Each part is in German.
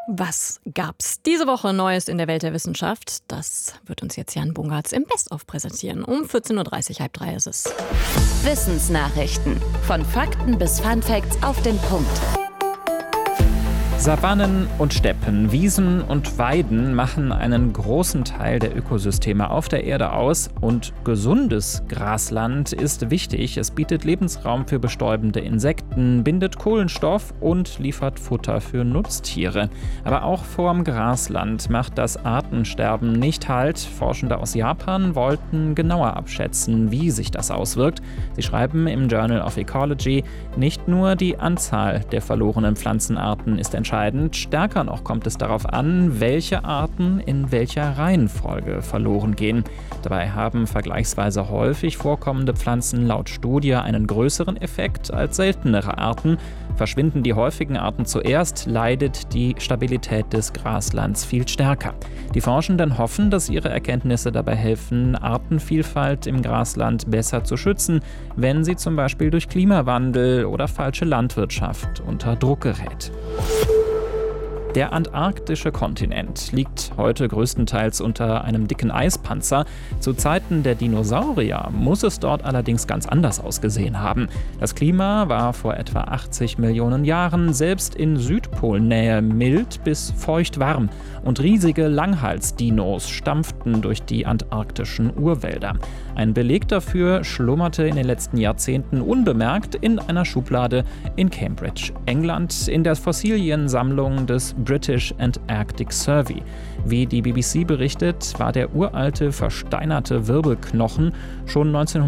Was gab's diese Woche Neues in der Welt der Wissenschaft? Das wird uns jetzt Jan Bungartz im Best-of präsentieren. Um 14.30 Uhr, halb drei ist es. Wissensnachrichten. Von Fakten bis Funfacts auf den Punkt. Savannen und Steppen, Wiesen und Weiden machen einen großen Teil der Ökosysteme auf der Erde aus. Und gesundes Grasland ist wichtig. Es bietet Lebensraum für bestäubende Insekten, bindet Kohlenstoff und liefert Futter für Nutztiere. Aber auch vorm Grasland macht das Artensterben nicht Halt. Forschende aus Japan wollten genauer abschätzen, wie sich das auswirkt. Sie schreiben im Journal of Ecology, nicht nur die Anzahl der verlorenen Pflanzenarten ist entscheidend, stärker noch kommt es darauf an, welche Arten in welcher Reihenfolge verloren gehen. Dabei haben vergleichsweise häufig vorkommende Pflanzen laut Studie einen größeren Effekt als seltenere Arten. Verschwinden die häufigen Arten zuerst, leidet die Stabilität des Graslands viel stärker. Die Forschenden hoffen, dass ihre Erkenntnisse dabei helfen, Artenvielfalt im Grasland besser zu schützen, wenn sie zum Beispiel durch Klimawandel oder falsche Landwirtschaft unter Druck gerät. Der antarktische Kontinent liegt heute größtenteils unter einem dicken Eispanzer. Zu Zeiten der Dinosaurier muss es dort allerdings ganz anders ausgesehen haben. Das Klima war vor etwa 80 Millionen Jahren selbst in Südpolnähe mild bis feucht warm und riesige Langhalsdinos stampften durch die antarktischen Urwälder. Ein Beleg dafür schlummerte in den letzten Jahrzehnten unbemerkt in einer Schublade in Cambridge, England, in der Fossiliensammlung des British Antarctic Survey. Wie die BBC berichtet, war der uralte, versteinerte Wirbelknochen schon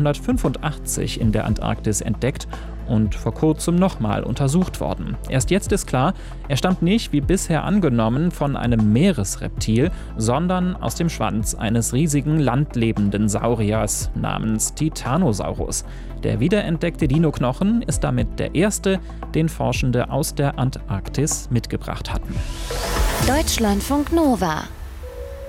1985 in der Antarktis entdeckt und vor kurzem nochmal untersucht worden. Erst jetzt ist klar, er stammt nicht, wie bisher angenommen, von einem Meeresreptil, sondern aus dem Schwanz eines riesigen landlebenden Sauriers namens Titanosaurus. Der wiederentdeckte Dinoknochen ist damit der erste, den Forschende aus der Antarktis mitgebracht hatten. Deutschlandfunk Nova